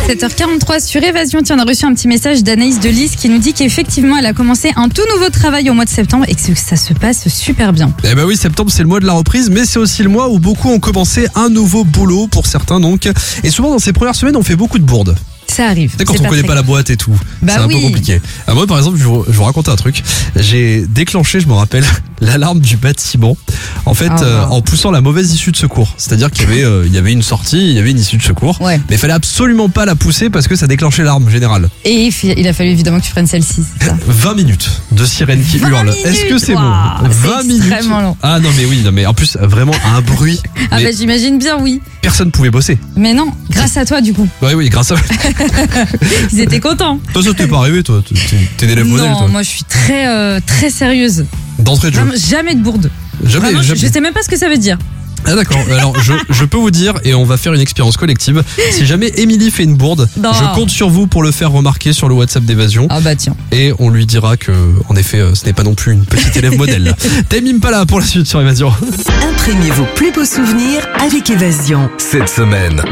7h43 sur Évasion. Tiens, on a reçu un petit message d'Anaïs de Lys qui nous dit qu'effectivement elle a commencé un tout nouveau travail au mois de septembre et que ça se passe super bien. Eh ben oui, septembre c'est le mois de la reprise, mais c'est aussi le mois où beaucoup ont commencé un nouveau boulot pour certains donc. Et souvent dans ces premières semaines on fait beaucoup de bourdes. Ça arrive. Tu sais, quand on connaît pas la boîte et tout, bah c'est un peu compliqué. Moi par exemple, je vous raconte un truc. J'ai déclenché, je me rappelle, l'alarme du bâtiment. En fait, en poussant la mauvaise issue de secours. C'est-à-dire qu'il y avait une sortie, il y avait une issue de secours. Ouais. Mais il fallait absolument pas la pousser parce que ça déclenchait l'alarme générale. Et il a fallu évidemment que tu prennes celle-ci, c'est ça. 20 minutes de sirène qui hurle. Est-ce que c'est bon? 20 minutes. Extrêmement long. Ah non mais oui, non mais en plus vraiment un bruit. Ah bah j'imagine bien, oui. Personne pouvait bosser. Mais non, grâce à toi du coup. Oui, grâce à. Ils étaient contents. Toi, ça t'est pas arrivé, toi? T'es d'élève modèle, toi? Non, moi je suis très sérieuse. D'entrée de jeu. Vraiment, jamais de bourde. Jamais. Je sais même pas ce que ça veut dire. Ah d'accord, alors je peux vous dire, et on va faire une expérience collective, si jamais Émilie fait une bourde, je compte sur vous pour le faire remarquer sur le WhatsApp d'Évasion. Ah bah tiens. Et on lui dira que, en effet, ce n'est pas non plus une petite élève modèle. Tame Impala pour la suite sur Évasion. Imprimez vos plus beaux souvenirs avec Évasion. Cette semaine,